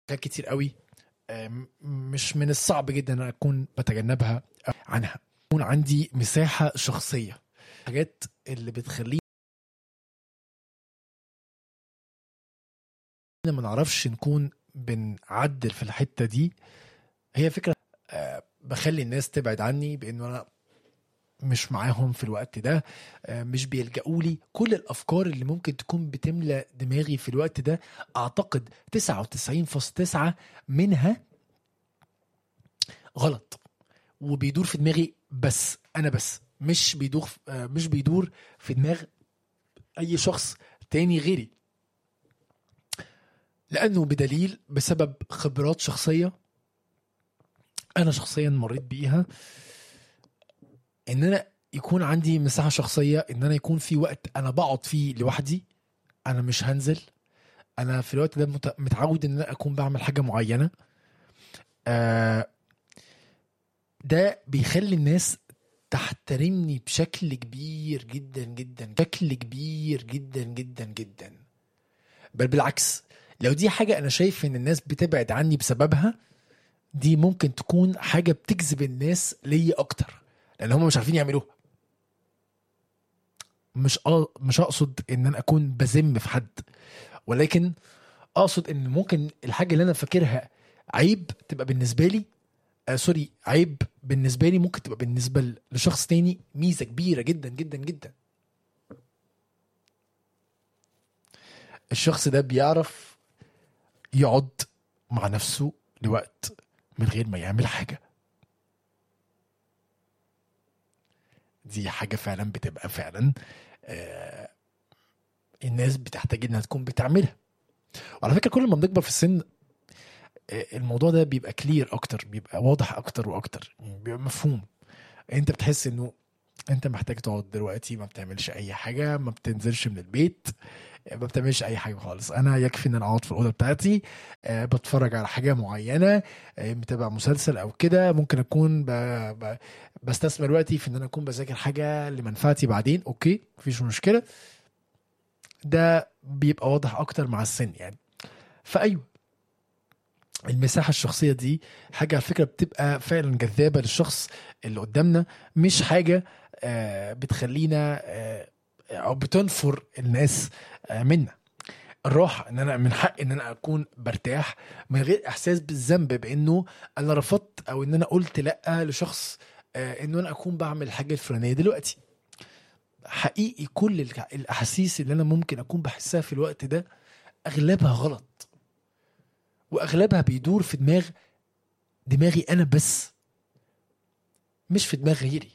حاجات كتير قوي مش من الصعب جدا ان أنا اكون بتجنبها أو عنها. يكون عندي مساحة شخصية، حاجات اللي بتخلينا ما نعرفش نكون بنعدل في الحتة دي. هي فكرة بخلي الناس تبعد عني بانه انا مش معاهم في الوقت ده، مش بيلجأوا لي. كل الافكار اللي ممكن تكون بتملى دماغي في الوقت ده اعتقد 99.9 منها غلط، وبيدور في دماغي بس انا، بس مش بيدور في دماغ اي شخص تاني غيري، لانه بدليل بسبب خبرات شخصية انا شخصيا مريت بيها، ان انا يكون عندي مساحة شخصية، ان انا يكون في وقت انا بقعد فيه لوحدي، انا مش هنزل، انا في الوقت ده متعود ان انا اكون بعمل حاجة معينة. آه ده بيخلي الناس تحترمني بشكل كبير جدا جدا، بشكل كبير جدا جدا جدا. بل بالعكس، لو دي حاجة انا شايف ان الناس بتبعد عني بسببها، دي ممكن تكون حاجة بتجذب الناس ليا اكتر، لان هم مش عارفين يعملوها. مش اقصد ان انا اكون بذم في حد، ولكن اقصد ان ممكن الحاجة اللي انا فاكرها عيب تبقى بالنسبة لي، سوري، عيب بالنسبة لي ممكن تبقى بالنسبة لشخص تاني ميزة كبيرة جدا جدا جدا. الشخص ده بيعرف يقعد مع نفسه لوقت من غير ما يعمل حاجة. دي حاجة فعلا بتبقى فعلا آه الناس بتحتاج انها تكون بتعملها. وعلى فكرة كل ما بنكبر في السن الموضوع ده بيبقى كلير اكتر، بيبقى واضح اكتر واكتر، يعني بيبقى مفهوم. انت بتحس انه انت محتاج تقعد دلوقتي ما بتعملش اي حاجة، ما بتنزلش من البيت، ما بتعملش اي حاجه خالص. انا يكفي ان انا اقعد في الاوضه بتاعتي، بتفرج على حاجه معينه، متابع مسلسل او كده. ممكن اكون بستثمر وقتي في ان انا اكون بذاكر حاجه لمنفعتي بعدين، اوكي مفيش مشكله. ده بيبقى واضح اكتر مع السن يعني. فايوه، المساحه الشخصيه دي حاجه على فكره بتبقى فعلا جذابه للشخص اللي قدامنا، مش حاجه بتخلينا او بتنفر الناس منا. الراحة ان انا من حق ان انا اكون برتاح من غير احساس بالذنب بانه انا رفضت او ان انا قلت لا لشخص، انه انا اكون بعمل الحاجة الفلانية دلوقتي. حقيقي كل الاحاسيس اللي انا ممكن اكون بحسها في الوقت ده اغلبها غلط، واغلبها بيدور في دماغي انا بس، مش في دماغ غيري.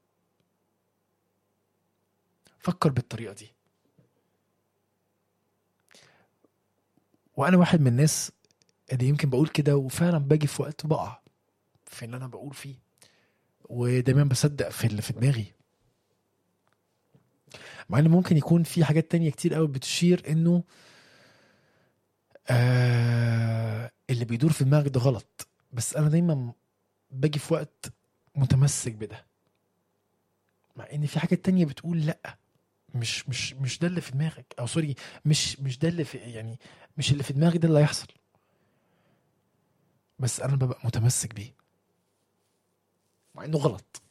فكر بالطريقة دي. وانا واحد من الناس اللي يمكن بقول كده، وفعلا باجي في وقت بقع في اللي انا بقول فيه، ودايما بصدق في اللي في دماغي، مع ان ممكن يكون في حاجات تانية كتير قوي بتشير انه اللي بيدور في دماغك ده غلط. بس انا دايما باجي في وقت متمسك بده، مع ان في حاجات تانية بتقول لا، مش ده اللي في دماغك، او سوري، مش ده اللي في، يعني مش اللي في دماغك ده اللي هيحصل، بس انا ببقى متمسك بيه مع انه غلط.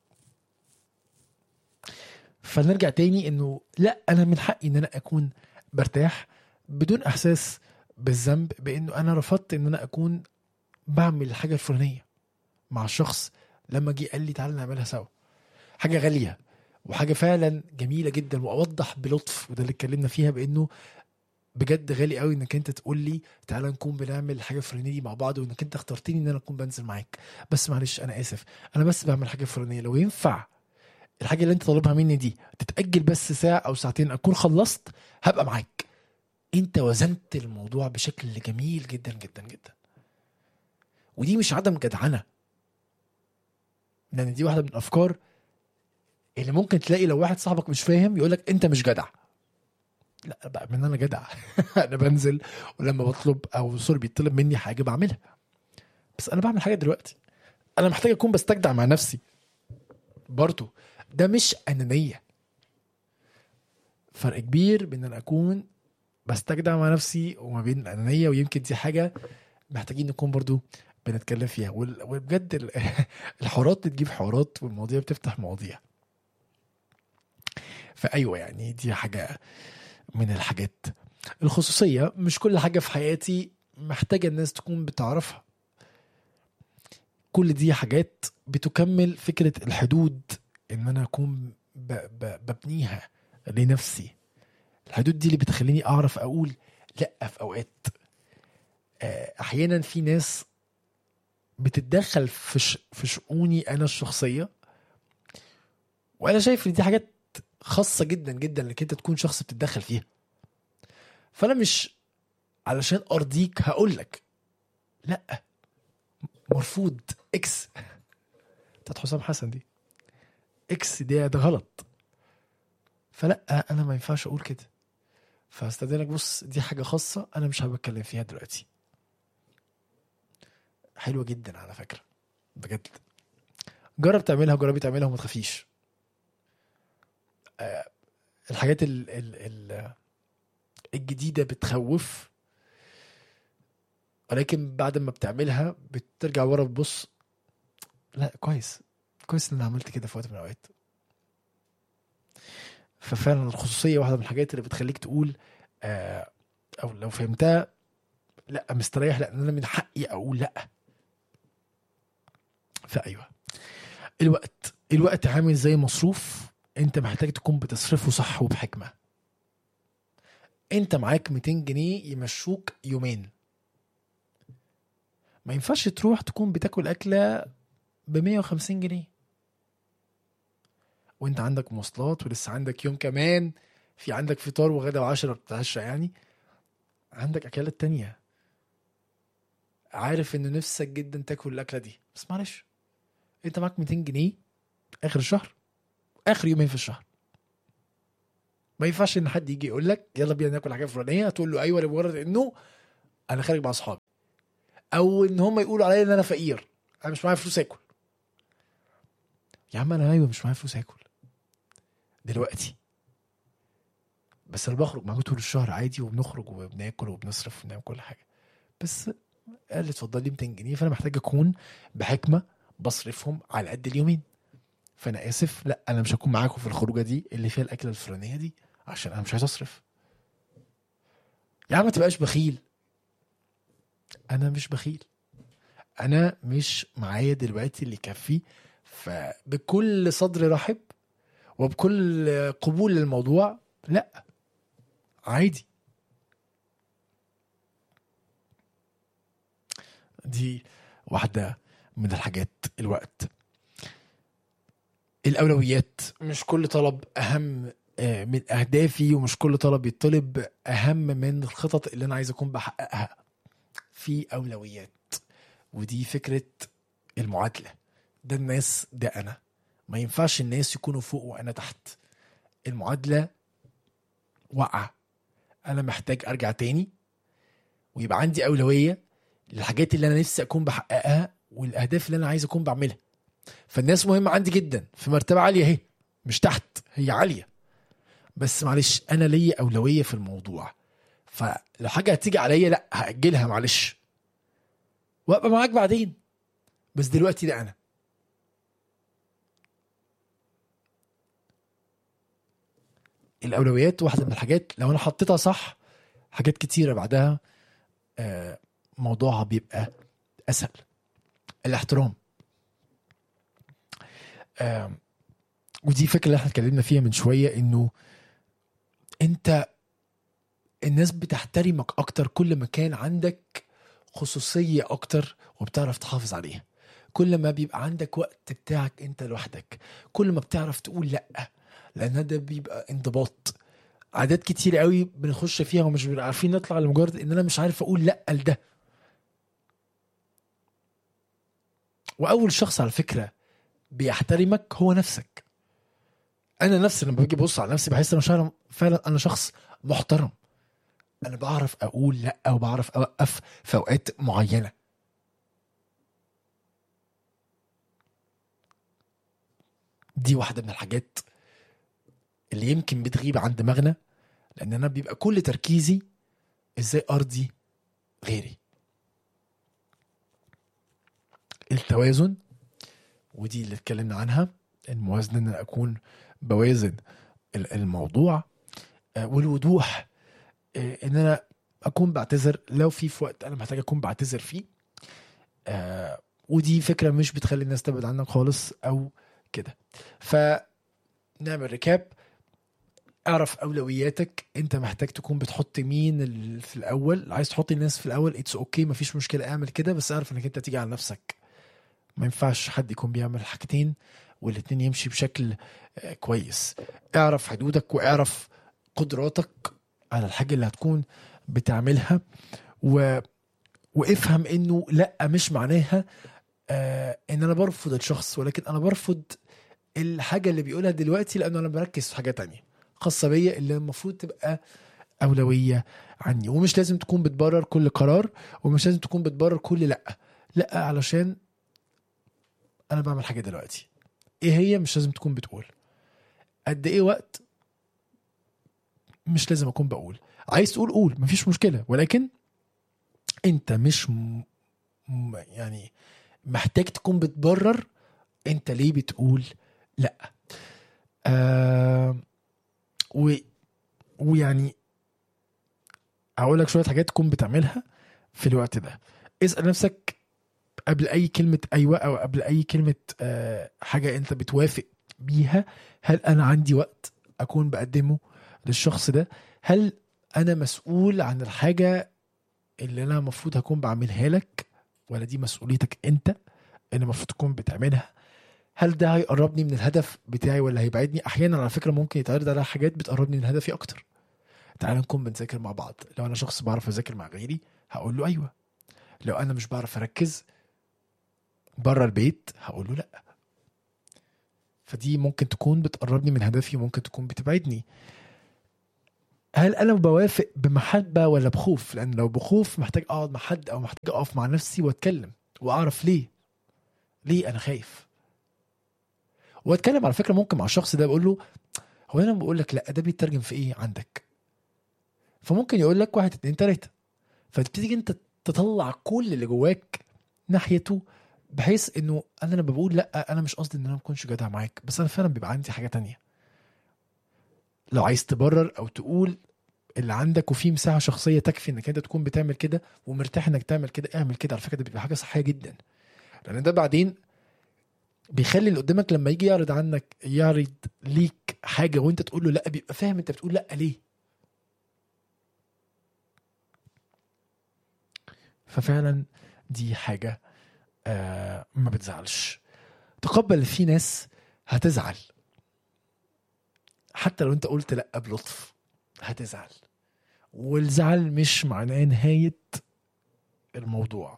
فنرجع تاني انه لا، انا من حقي ان انا اكون برتاح بدون احساس بالذنب بانه انا رفضت ان انا اكون بعمل الحاجة الفلانية مع الشخص لما جه قال لي تعالى نعملها سوا. حاجة غالية وحاجة فعلا جميلة جدا، وأوضح بلطف، وده اللي اتكلمنا فيها، بأنه بجد غالي قوي انك انت تقول لي تعالى نكون بنعمل حاجة فلانية دي مع بعض، وانك انت اخترتني ان انا اكون بنزل معاك. بس معلش انا اسف، انا بس بعمل حاجة فلانية، لو ينفع الحاجة اللي انت طالبها مني دي تتأجل بس ساعة او ساعتين اكون خلصت، هبقى معاك. انت وزنت الموضوع بشكل جميل جدا جدا جدا. ودي مش عدم جدعنة، لان دي واحدة من الافكار اللي ممكن تلاقي لو واحد صاحبك مش فاهم يقولك انت مش جدع. لا بقى، من انا جدع انا بنزل، ولما بطلب او سوري بيطلب مني حاجه بعملها، بس انا بعمل حاجه دلوقتي. انا محتاج اكون بستجدع مع نفسي برضو. ده مش انانيه، فرق كبير بين ان انا اكون بستجدع مع نفسي وما بين الانانيه. ويمكن دي حاجه محتاجين نكون برضو بنتكلم فيها. وبجد الحوارات بتجيب حوارات، والمواضيع بتفتح مواضيع. فأيوة يعني دي حاجة من الحاجات. الخصوصية مش كل حاجة في حياتي محتاجة الناس تكون بتعرفها. كل دي حاجات بتكمل فكرة الحدود، ان انا اكون ببنيها لنفسي. الحدود دي اللي بتخليني اعرف اقول لا في اوقات. احيانا في ناس بتتدخل في شؤوني انا الشخصية، وانا شايف ان دي حاجات خاصة جدا جدا انك انت تكون شخص بتتدخل فيها. فانا مش علشان ارضيك هقولك لا، مرفوض، اكس بتاعت حسام حسن دي، اكس ده غلط. فلا انا ما ينفعش اقول كده. فاستاذنك بص، دي حاجة خاصة انا مش حابب اتكلم فيها دلوقتي. حلوة جدا على فكرة بجد، جرب تعملها، جربي تعملها وما تخافيش. الحاجات الجديدة بتخوف، ولكن بعد ما بتعملها بترجع ورا بتبص، لا كويس كويس ان انا عملت كده في وقت من الاوقات. ففعلا الخصوصية واحدة من الحاجات اللي بتخليك تقول او لو فهمتها لا مستريح، لان انا من حقي اقول لا. فايوه، الوقت عامل زي مصروف، انت محتاج تكون بتصرفه صح وبحكمة. انت معاك 200 جنيه يمشوك يومين، ما ينفعش تروح تكون بتاكل اكلة ب150 جنيه وانت عندك مواصلات ولسه عندك يوم كمان، في عندك فطار وغدا وعشرة بتتعشى، يعني عندك اكلات تانية. عارف ان نفسك جدا تاكل الاكلة دي، بس معلش انت معاك 200 جنيه اخر الشهر، اخر يومين في الشهر. ما ينفعش ان حد يجي يقول لك يلا بينا ناكل حاجه فلانيه تقول له ايوه لمجرد انه انا خارج مع اصحابي، او ان هم يقولوا عليا ان انا فقير، انا مش معايا فلوس اكل. يا عم انا ايوه مش معايا فلوس اكل دلوقتي، بس انا بخرج معاكم طول الشهر عادي، وبنخرج وبناكل وبنصرف وبنعمل كل حاجه. بس قال لي اتفضل لي 200 جنيه، فانا محتاج اكون بحكمه بصرفهم على قد اليومين. فانا اسف، لا انا مش هكون معاكم في الخروجه دي اللي فيها الاكله الفلانيه دي، عشان انا مش عايز اصرف. يا عم ما تبقاش بخيل، انا مش بخيل، انا مش معايا دلوقتي اللي يكفي. فبكل صدر رحب وبكل قبول للموضوع، لا عادي. دي واحدة من الحاجات. الوقت، الأولويات، مش كل طلب أهم من أهدافي، ومش كل طلب يطلب أهم من الخطط اللي أنا عايز أكون بحققها. في أولويات، ودي فكرة المعادلة. ده الناس، ده أنا. ما ينفعش الناس يكونوا فوق وأنا تحت. المعادلة وقع. أنا محتاج أرجع تاني ويبقى عندي أولوية للحاجات اللي أنا نفسي أكون بحققها والأهداف اللي أنا عايز أكون بعملها. فالناس مهمة عندي جدا، في مرتبة عالية اهي، مش تحت، هي عالية. بس معلش أنا ليا أولوية في الموضوع، فلو حاجة هتيجي عليا لا هأجلها معلش، وأبقى معاك بعدين. بس دلوقتي ده أنا. الأولويات واحدة من الحاجات لو أنا حطيتها صح، حاجات كتيرة بعدها موضوعها بيبقى أسهل. الاحترام، ودي فكرة اللي احنا اتكلمنا فيها من شوية، انه انت الناس بتحترمك اكتر كل ما كان عندك خصوصية اكتر وبتعرف تحافظ عليها. كل ما بيبقى عندك وقت بتاعك انت لوحدك، كل ما بتعرف تقول لأ، لان ده بيبقى انضباط. عادات كتير قوي بنخش فيها ومش بنبقى عارفين نطلع، لمجرد ان انا مش عارف اقول لأ لده. واول شخص على فكرة بيحترمك هو نفسك. انا نفسي لما باجي ابص على نفسي بحس ان فعلا انا شخص محترم. انا بعرف اقول لا وبعرف اوقف في اوقات معينه. دي واحده من الحاجات اللي يمكن بتغيب عن دماغنا، لان انا بيبقى كل تركيزي ازاي ارضي غيري. التوازن، ودي اللي اتكلمنا عنها، الموازنة، ان انا اكون بوازن الموضوع، والوضوح، ان انا اكون بعتذر لو في وقت انا محتاج اكون بعتذر فيه. ودي فكرة مش بتخلي الناس تبعد عنك خالص او كده. فنعمل ريكاب. اعرف اولوياتك، انت محتاج تكون بتحط مين في الاول. عايز تحط الناس في الاول، اتس اوكي، مفيش مشكلة، اعمل كده، بس اعرف انك انت تيجي على نفسك. ما ينفعش حد يكون بيعمل حاجتين والاتنين يمشي بشكل كويس. اعرف حدودك، واعرف قدراتك على الحاجة اللي هتكون بتعملها، و... وافهم انه لا، مش معناها ان انا برفض الشخص، ولكن انا برفض الحاجة اللي بيقولها دلوقتي، لانه انا بركز في حاجة تانية خاصة بيا اللي المفروض تبقى أولوية عني. ومش لازم تكون بتبرر كل قرار، ومش لازم تكون بتبرر كل لا، علشان انا بعمل حاجة دلوقتي. ايه هي؟ مش لازم تكون بتقول. قد ايه وقت؟ مش لازم اكون بقول. عايز تقول قول، مفيش مشكلة، ولكن انت مش يعني محتاج تكون بتبرر انت ليه بتقول لا. آه و... ويعني هقول لك شوية حاجات تكون بتعملها في الوقت ده. اسأل نفسك قبل اي كلمة ايوه، او قبل اي كلمة حاجة انت بتوافق بيها، هل انا عندي وقت اكون بقدمه للشخص ده؟ هل انا مسؤول عن الحاجة اللي انا المفروض هكون بعملها لك، ولا دي مسؤوليتك انت اللي المفروض تكون بتعملها؟ هل ده هيقربني من الهدف بتاعي ولا هيبعدني؟ احيانا على فكرة ممكن يتعرض على حاجات بتقربني من هدفي اكتر. تعال نكون بنذاكر مع بعض، لو انا شخص بعرف اذاكر مع غيري هقول له ايوه. لو انا مش بعرف اركز بره البيت هقول له لا. فدي ممكن تكون بتقربني من هدفي، وممكن تكون بتبعدني. هل انا بوافق بمحبة ولا بخوف؟ لان لو بخوف محتاج اقعد مع حد، او محتاج اقف مع نفسي واتكلم واعرف ليه انا خايف. واتكلم على فكرة ممكن مع الشخص ده بقول له هو انا بقول لك لا، ده بيترجم في ايه عندك؟ فممكن يقول لك واحد اتنين تلاتة، فتبتدي انت تطلع كل اللي جواك ناحيته، بحيث انه انا لما بقول لا، انا مش قصدي ان انا ما اكونش جدع معاك، بس انا فعلا بيبقى عندي حاجة تانية. لو عايز تبرر او تقول اللي عندك، وفي مساحة شخصية تكفي انك انت تكون بتعمل كده ومرتاح انك تعمل كده، اعمل كده. على فكرة ده بيبقى حاجة صحية جدا، لان ده بعدين بيخلي اللي قدامك لما يجي يعرض ليك حاجة وانت تقول له لا، بيبقى فاهم انت بتقول لا ليه. ففعلا دي حاجة ما بتزعلش. تقبل في ناس هتزعل، حتى لو انت قلت لا بلطف هتزعل، والزعل مش معناه نهاية الموضوع.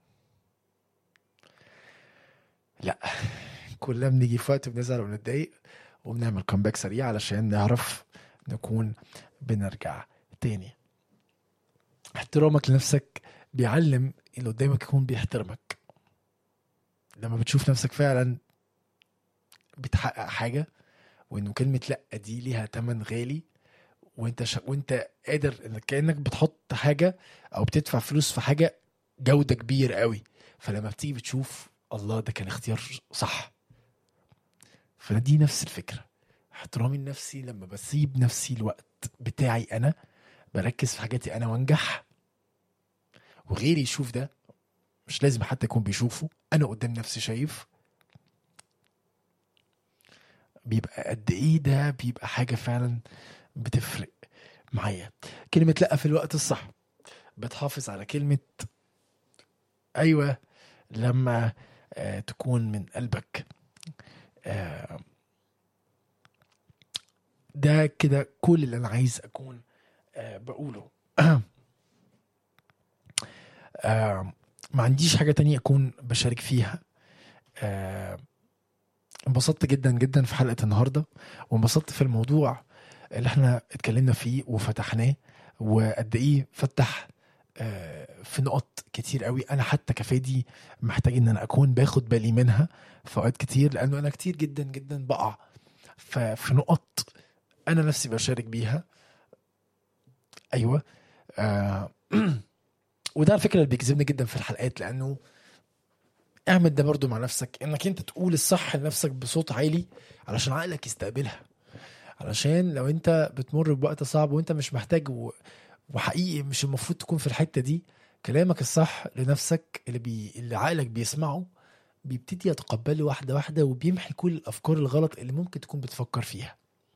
لا، كلنا بنيجي في وقت بنزعل ونتضايق، وبنعمل كومباك سريع علشان نعرف نكون بنرجع تاني. احترامك لنفسك بيعلم اللي قدامك يكون بيحترمك. لما بتشوف نفسك فعلا بتحقق حاجة، وانه كلمة لا دي ليها تمن غالي، وانت قادر انك كأنك بتحط حاجة او بتدفع فلوس في حاجة جودة كبير قوي، فلما بتيجي بتشوف الله ده كان اختيار صح. فدي نفس الفكرة، احترامي لنفسي. لما بسيب نفسي الوقت بتاعي انا، بركز في حاجاتي انا وانجح، وغيري يشوف ده، مش لازم حتى يكون بيشوفه، انا قدام نفسي شايف، بيبقى قد ايه ده بيبقى حاجة فعلا بتفرق معايا. كلمة لا في الوقت الصح بتحافظ على كلمة ايوه لما تكون من قلبك. آه ده كده كل اللي انا عايز اكون بقوله. ما عنديش حاجة تانية اكون بشارك فيها. انبسطت جدا جدا في حلقة النهاردة، وانبسطت في الموضوع اللي احنا اتكلمنا فيه وفتحناه، وقد ايه فتح في نقط كتير قوي. انا حتى كفادي محتاج ان انا اكون باخد بالي منها في اوقات كتير، لانه انا كتير جدا جدا بقع في نقط انا نفسي بشارك بيها. ايوه. آه وده على فكره اللي بيجذبني جدا في الحلقات، لانه اعمل ده برضو مع نفسك، انك انت تقول الصح لنفسك بصوت عالي علشان عقلك يستقبلها. علشان لو انت بتمر بوقت صعب وانت مش محتاج وحقيقي مش المفروض تكون في الحتة دي، كلامك الصح لنفسك اللي عقلك بيسمعه بيبتدي يتقبله واحدة واحدة، وبيمحي كل الأفكار الغلط اللي ممكن تكون بتفكر فيها.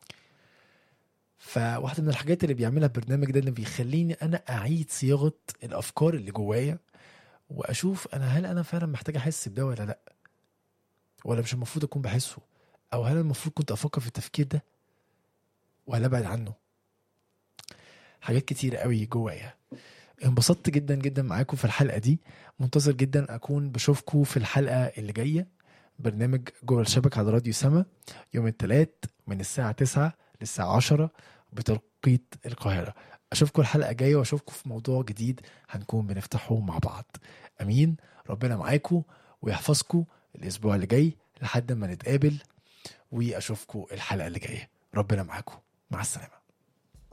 فواحدة من الحاجات اللي بيعملها البرنامج ده انه بيخليني انا اعيد صياغة الافكار اللي جوايا، واشوف هل انا فعلا محتاج احس بده ولا لا، ولا مش المفروض اكون بحسه، او هل المفروض كنت افكر في التفكير ده ولا ابعد عنه. حاجات كتير قوي جوايا. انبسطت جدا جدا معاكم في الحلقة دي، منتظر جدا اكون بشوفكم في الحلقة اللي جاية. برنامج جوه الشبك على راديو سما، يوم الثلاث من الساعة 9 للساعة 10 بتوقيت القاهرة. اشوفكم الحلقة الجاية، واشوفكم في موضوع جديد هنكون بنفتحه مع بعض. امين. ربنا معاكم ويحفظكم الاسبوع اللي جاي لحد ما نتقابل، واشوفكم الحلقة اللي جاية. ربنا معاكم. مع السلامة.